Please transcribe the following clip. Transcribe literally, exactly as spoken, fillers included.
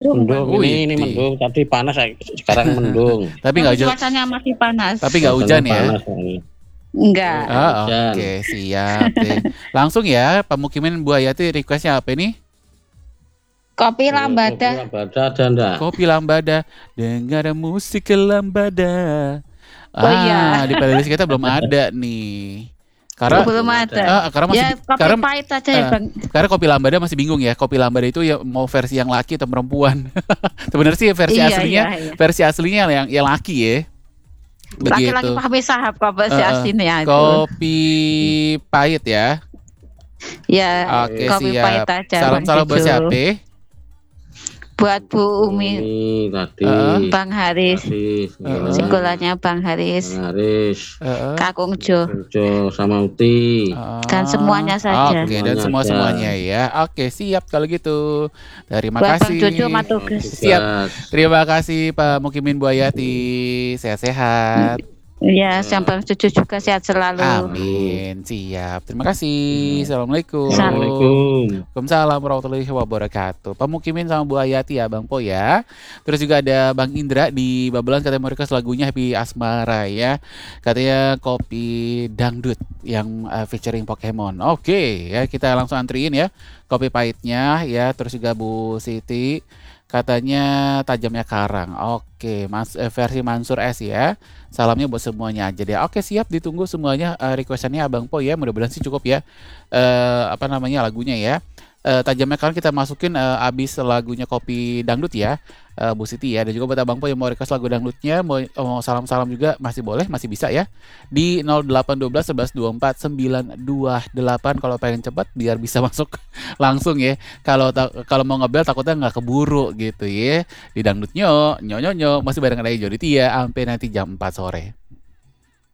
mendung, Bang. Mendung, ini ini Widih. mendung, tadi panas sekarang mendung. Tapi Tapi nggak hujan cuacanya masih panas. tapi nggak hujan ya? Panas ini. Enggak. Nggak Ah, hujan. oke, siap deh. Langsung ya, Pemukiman Bu Hayati requestnya apa ini? Kopi Kopi lambada. lambada ada enggak? Kopi lambada, dengar musik lambada. Oh Ah, iya. di playlist kita belum ada nih. Karena Oh, belum ada. ah, karena masih Ya kopi karena pahit aja ya, ah, Bang. karena kopi lambada masih bingung ya. Kopi lambada itu ya mau versi yang laki atau perempuan. Sebenarnya sih versi Iya, aslinya, iya, iya. versi aslinya yang yang laki ya. Laki-laki Begitu. pahami sahab kopi si Eh, eh, aslinya itu. Kopi pahit ya. Ya, Oke, kopi pahit siap. aja, Bang Salam-salam buat Jojo. siapa? Buat Bu Umi, Ini tadi. Heeh. Bang Haris, Haris, Heeh. sekolahnya Bang Haris, Bang Haris, Heeh. Kakung Jo, Jojo sama Uti. dan semuanya saja. Oke, dan Semuanya semua aja. semuanya ya. Oke, siap kalau gitu. Terima Buat Bang kasih. Jojo Matugas. Siap. Terima kasih Pak Mukimin Bu Hayati. Sehat-sehat. Ya, Bang Jojo juga sehat selalu. Amin. Siap. Terima kasih. Assalamualaikum. Assalamualaikum. Waalaikumsalam warahmatullahi wabarakatuh. Pak Mukimin sama Bu Hayati ya Bang Po ya. Terus juga ada Bang Indra di Babelan, katanya mau request lagunya Happy Asmara ya. Katanya kopi dangdut yang uh, featuring Pokemon. Oke ya, kita langsung antriin ya kopi pahitnya ya. Terus juga Bu Siti katanya tajamnya karang. Oke, Mas eh, versi Mansur S ya. Salamnya buat semuanya aja deh. Oke, siap, ditunggu semuanya uh, requestannya Abang Po ya. Mudah-mudahan sih cukup ya. Eh apa namanya lagunya ya. Eh tajamnya karang kita masukin eh, abis lagunya kopi dangdut ya. Eh, Bu Siti ya. Dan juga buat Abang Po yang mau request lagu dangdutnya, mau, mau salam-salam juga masih boleh, masih bisa ya. Di nol delapan satu dua sebelas dua puluh empat sembilan dua delapan kalau pengen cepat biar bisa masuk langsung ya. Kalau ta- kalau mau ngebel takutnya nggak keburu gitu ya. Di dangdutnya, nyonyonyo masih bareng ada Jody Tia sampai nanti jam empat sore.